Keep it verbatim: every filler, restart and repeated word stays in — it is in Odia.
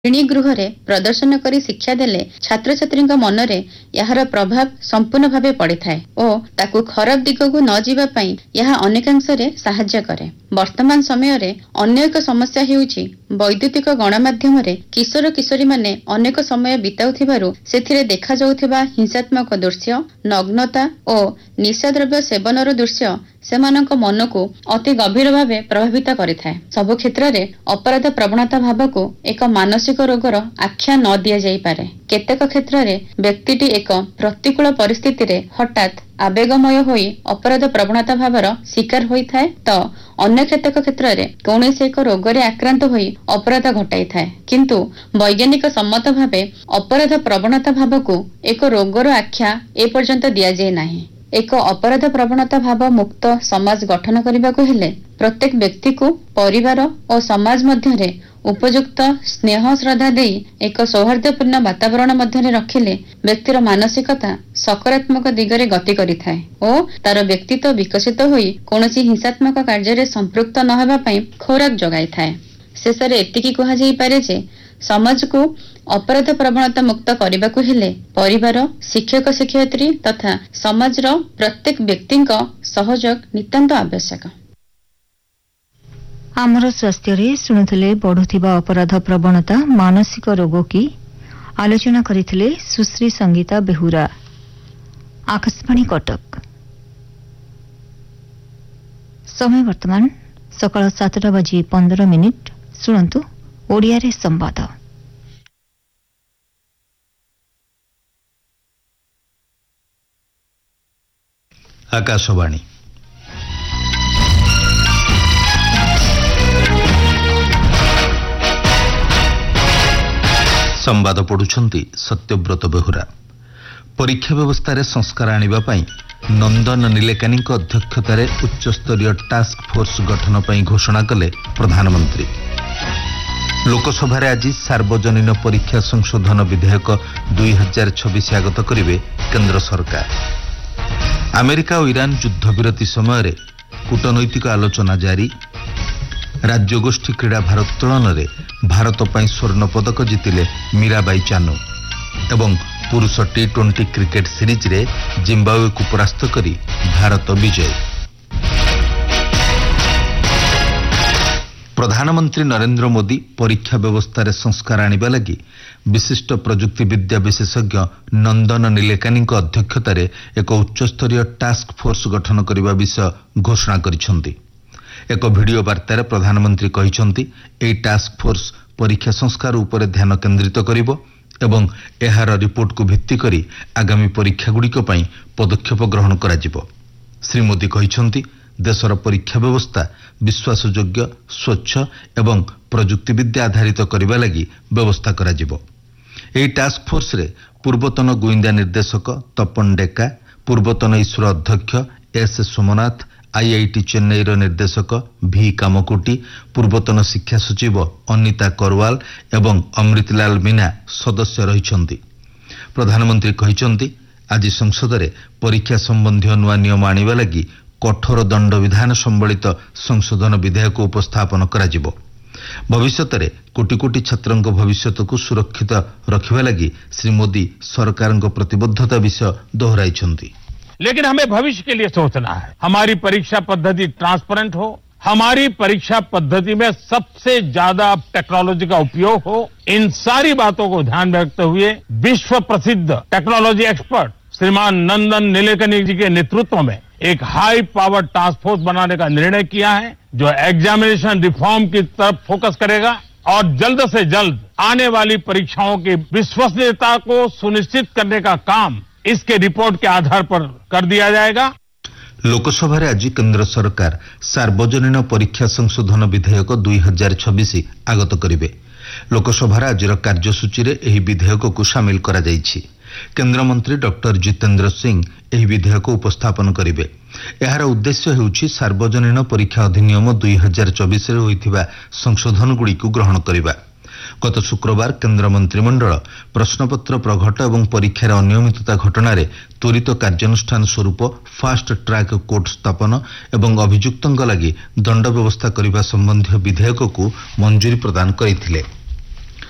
ଶ୍ରେଣୀଗୃହରେ ପ୍ରଦର୍ଶନ କରି ଶିକ୍ଷା ଦେଲେ ଛାତ୍ରଛାତ୍ରୀଙ୍କ ମନରେ ଏହାର ପ୍ରଭାବ ସମ୍ପୂର୍ଣ୍ଣ ଭାବେ ପଡ଼ିଥାଏ ଓ ତାକୁ ଖରାପ ଦିଗକୁ ନ ଯିବା ପାଇଁ ଏହା ଅନେକାଂଶରେ ସାହାଯ୍ୟ କରେ। ବର୍ତ୍ତମାନ ସମୟରେ ଅନ୍ୟ ଏକ ସମସ୍ୟା ହେଉଛି ବୈଦ୍ୟୁତିକ ଗଣମାଧ୍ୟମରେ କିଶୋର କିଶୋରୀମାନେ ଅନେକ ସମୟ ବିତାଉଥିବାରୁ ସେଥିରେ ଦେଖାଯାଉଥିବା ହିଂସାତ୍ମକ ଦୃଶ୍ୟ, ନଗ୍ନତା ଓ ନିଶାଦ୍ରବ୍ୟ ସେବନର ଦୃଶ୍ୟ ସେମାନଙ୍କ ମନକୁ ଅତି ଗଭୀର ଭାବେ ପ୍ରଭାବିତ କରିଥାଏ। ସବୁ କ୍ଷେତ୍ରରେ ଅପରାଧ ପ୍ରବଣତା ଭାବକୁ ଏକ ମାନସିକ ରୋଗର ଆଖ୍ୟା ନ ଦିଆଯାଇପାରେ। କେତେକ କ୍ଷେତ୍ରରେ ବ୍ୟକ୍ତିଟି ଏକ ପ୍ରତିକୂଳ ପରିସ୍ଥିତିରେ ହଠାତ୍ ଆବେଗମୟ ହୋଇ ଅପରାଧ ପ୍ରବଣତା ଭାବର ଶିକାର ହୋଇଥାଏ ତ ଅନ୍ୟ କେତେକ କ୍ଷେତ୍ରରେ କୌଣସି ଏକ ରୋଗରେ ଆକ୍ରାନ୍ତ ହୋଇ ଅପରାଧ ଘଟାଇଥାଏ। କିନ୍ତୁ ବୈଜ୍ଞାନିକ ସମ୍ମତ ଭାବେ ଅପରାଧ ପ୍ରବଣତା ଭାବକୁ ଏକ ରୋଗର ଆଖ୍ୟା ଏପର୍ଯ୍ୟନ୍ତ ଦିଆଯାଇ ନାହିଁ। ଏକ ଅପରାଧ ପ୍ରବଣତା ଭାବ ମୁକ୍ତ ସମାଜ ଗଠନ କରିବାକୁ ହେଲେ ପ୍ରତ୍ୟେକ ବ୍ୟକ୍ତିକୁ ପରିବାର ଓ ସମାଜ ମଧ୍ୟରେ ଉପଯୁକ୍ତ ସ୍ନେହ ଶ୍ରଦ୍ଧା ଦେଇ ଏକ ସୌହାର୍ଦ୍ଦ୍ୟପୂର୍ଣ୍ଣ ବାତାବରଣ ମଧ୍ୟରେ ରଖିଲେ ବ୍ୟକ୍ତିର ମାନସିକତା ସକାରାତ୍ମକ ଦିଗରେ ଗତି କରିଥାଏ ଓ ତାର ବ୍ୟକ୍ତିତ୍ୱ ବିକଶିତ ହୋଇ କୌଣସି ହିଂସାତ୍ମକ କାର୍ଯ୍ୟରେ ସମ୍ପୃକ୍ତ ନ ହେବା ପାଇଁ ଖୋରାକ ଯୋଗାଇଥାଏ। ଶେଷରେ ଏତିକି କୁହାଯାଇପାରେ ଯେ ସମାଜକୁ ଅପରାଧ ପ୍ରବଣତା ମୁକ୍ତ କରିବାକୁ ହେଲେ ପରିବାର, ଶିକ୍ଷକ ଶିକ୍ଷୟିତ୍ରୀ ତଥା ସମାଜର ପ୍ରତ୍ୟେକ ବ୍ୟକ୍ତିଙ୍କ ସହଯୋଗ ନିତାନ୍ତ ଆବଶ୍ୟକ। ଆମର ସ୍ୱାସ୍ଥ୍ୟରେ ଶୁଣୁଥିଲେ ବଢୁଥିବା ଅପରାଧ ପ୍ରବଣତା ମାନସିକ ରୋଗ କି ଆଲୋଚନା କରିଥିଲେ ସୁଶ୍ରୀ ସଙ୍ଗୀତା ବେହୁରା। ଆକାଶବାଣୀ କଟକ। ସମୟ ବର୍ତ୍ତମାନ ସକାଳ ସାତଟା ବାଜି ପନ୍ଦର ମିନିଟ୍। ଶୁଣନ୍ତୁ ଓଡ଼ିଆରେ ସମ୍ବାଦ। ଆକାଶବାଣୀ। ସମ୍ବାଦ ପଢୁଛନ୍ତି ସତ୍ୟବ୍ରତ ବେହୁରା। ପରୀକ୍ଷା ବ୍ୟବସ୍ଥାରେ ସଂସ୍କାର ଆଣିବା ପାଇଁ ନନ୍ଦନ ନିଲେକାନୀଙ୍କ ଅଧ୍ୟକ୍ଷତାରେ ଉଚ୍ଚସ୍ତରୀୟ ଟାସ୍କ ଫୋର୍ସ ଗଠନ ପାଇଁ ଘୋଷଣା କଲେ ପ୍ରଧାନମନ୍ତ୍ରୀ। ଲୋକସଭାରେ ଆଜି ସାର୍ବଜନୀନ ପରୀକ୍ଷା ସଂଶୋଧନ ବିଧେୟକ ଦୁଇ ହଜାର ଛବିଶ ଆଗତ କରିବେ କେନ୍ଦ୍ର ସରକାର। ଆମେରିକା ଓ ଇରାନ ଯୁଦ୍ଧବିରତି ସମୟରେ କୂଟନୈତିକ ଆଲୋଚନା ଜାରି। ରାଜ୍ୟଗୋଷ୍ଠୀ କ୍ରୀଡ଼ା ଭାରୋତ୍ତୋଳନରେ ଭାରତ ପାଇଁ ସ୍ୱର୍ଣ୍ଣ ପଦକ ଜିତିଲେ ମୀରାବାଇ ଚାନୁ ଏବଂ ପୁରୁଷ ଟି ଟ୍ୱେଣ୍ଟି କ୍ରିକେଟ ସିରିଜରେ ଜିମ୍ବାୱେକୁ ପରାସ୍ତ କରି ଭାରତ ବିଜୟୀ। ପ୍ରଧାନମନ୍ତ୍ରୀ ନରେନ୍ଦ୍ର ମୋଦି ପରୀକ୍ଷା ବ୍ୟବସ୍ଥାରେ ସଂସ୍କାର ଆଣିବା ଲାଗି ବିଶିଷ୍ଟ ପ୍ରଯୁକ୍ତିବିଦ୍ୟା ବିଶେଷଜ୍ଞ ନନ୍ଦନ ନିଲେକାନୀଙ୍କ ଅଧ୍ୟକ୍ଷତାରେ ଏକ ଉଚ୍ଚସ୍ତରୀୟ ଟାସ୍କ ଫୋର୍ସ ଗଠନ କରିବା ବିଷୟ ଘୋଷଣା କରିଛନ୍ତି। ଏକ ଭିଡିଓ ବାର୍ତ୍ତାରେ ପ୍ରଧାନମନ୍ତ୍ରୀ କହିଛନ୍ତି ଏହି ଟାସ୍କ ଫୋର୍ସ ପରୀକ୍ଷା ସଂସ୍କାର ଉପରେ ଧ୍ୟାନ କେନ୍ଦ୍ରିତ କରିବ ଏବଂ ଏହାର ରିପୋର୍ଟକୁ ଭିତ୍ତି କରି ଆଗାମୀ ପରୀକ୍ଷାଗୁଡ଼ିକ ପାଇଁ ପଦକ୍ଷେପ ଗ୍ରହଣ କରାଯିବ। ଶ୍ରୀ ମୋଦି କହିଛନ୍ତି ଦେଶର ପରୀକ୍ଷା ବ୍ୟବସ୍ଥା ବିଶ୍ୱାସଯୋଗ୍ୟ, ସ୍ୱଚ୍ଛ ଏବଂ ପ୍ରଯୁକ୍ତିବିଦ୍ୟା ଆଧାରିତ କରିବା ଲାଗି ବ୍ୟବସ୍ଥା କରାଯିବ। ଏହି ଟାସ୍କ ଫୋର୍ସରେ ପୂର୍ବତନ ଗୁଇନ୍ଦା ନିର୍ଦ୍ଦେଶକ ତପନ ଡେକା, ପୂର୍ବତନ ଇସ୍ରୋ ଅଧ୍ୟକ୍ଷ ଏସ୍ ସୋମନାଥ, ଆଇଆଇଟି ଚେନ୍ନାଇର ନିର୍ଦ୍ଦେଶକ ଭି କାମକୋଟି, ପୂର୍ବତନ ଶିକ୍ଷା ସଚିବ ଅନିତା କରୱାଲ ଏବଂ ଅମୃତଲାଲ ମୀନା ସଦସ୍ୟ ରହିଛନ୍ତି। ପ୍ରଧାନମନ୍ତ୍ରୀ କହିଛନ୍ତି ଆଜି ସଂସଦରେ ପରୀକ୍ଷା ସମ୍ବନ୍ଧୀୟ ନୂଆ ନିୟମ ଆଣିବା ଲାଗି କଠୋର ଦଣ୍ଡବିଧାନ ସମ୍ବଳିତ ସଂଶୋଧନ ବିଧେୟକ ଉପସ୍ଥାପନ କରାଯିବ। ଭବିଷ୍ୟତରେ କୋଟି କୋଟି ଛାତ୍ରଙ୍କ ଭବିଷ୍ୟତକୁ ସୁରକ୍ଷିତ ରଖିବା ଲାଗି ଶ୍ରୀ ମୋଦି ସରକାରଙ୍କ ପ୍ରତିବଦ୍ଧତା ବିଷୟ ଦୋହରାଇଛନ୍ତି। लेकिन हमें भविष्य के लिए सोचना है। हमारी परीक्षा पद्धति ट्रांसपेरेंट हो, हमारी परीक्षा पद्धति में सबसे ज्यादा टेक्नोलॉजी का उपयोग हो। इन सारी बातों को ध्यान में रखते हुए विश्व प्रसिद्ध टेक्नोलॉजी एक्सपर्ट श्रीमान नंदन निलेकनी जी के नेतृत्व में एक हाई पावर टास्क फोर्स बनाने का निर्णय किया है जो एग्जामिनेशन रिफॉर्म की तरफ फोकस करेगा और जल्द से जल्द आने वाली परीक्षाओं की विश्वसनीयता को सुनिश्चित करने का काम इसके रिपोर्ट के आधार पर कर दिया जाएगा। ଲୋକସଭାରେ ଆଜି କେନ୍ଦ୍ର ସରକାର ସାର୍ବଜନୀନ ପରୀକ୍ଷା ସଂଶୋଧନ ବିଧେୟକ ଦୁଇ ହଜାର ଛବିଶ ଆଗତ କରିବେ। ଲୋକସଭାର ଆଜିର କାର୍ଯ୍ୟସୂଚୀରେ ଏହି ବିଧେୟକକୁ ସାମିଲ କରାଯାଇଛି। କେନ୍ଦ୍ରମନ୍ତ୍ରୀ ଡକ୍ଟର ଜିତେନ୍ଦ୍ର ସିଂ ଏହି ବିଧେୟକ ଉପସ୍ଥାପନ କରିବେ। ଏହାର ଉଦ୍ଦେଶ୍ୟ ହେଉଛି ସାର୍ବଜନୀନ ପରୀକ୍ଷା ଅଧିନିୟମ ଦୁଇ ହଜାର ଚବିଶରେ ହୋଇଥିବା ସଂଶୋଧନଗୁଡ଼ିକୁ ଗ୍ରହଣ କରିବା। ଗତ ଶୁକ୍ରବାର କେନ୍ଦ୍ର ମନ୍ତ୍ରିମଣ୍ଡଳ ପ୍ରଶ୍ନପତ୍ର ପ୍ରଘଟ ଏବଂ ପରୀକ୍ଷାରେ ଅନିୟମିତତା ଘଟଣାରେ ତ୍ୱରିତ କାର୍ଯ୍ୟାନୁଷ୍ଠାନ ସ୍ୱରୂପ ଫାଷ୍ଟ ଟ୍ରାକ୍ କୋର୍ଟ ସ୍ଥାପନ ଏବଂ ଅଭିଯୁକ୍ତଙ୍କ ଲାଗି ଦଣ୍ଡ ବ୍ୟବସ୍ଥା କରିବା ସମ୍ବନ୍ଧୀୟ ବିଧେୟକକୁ ମଞ୍ଜୁରୀ ପ୍ରଦାନ କରିଥିଲେ।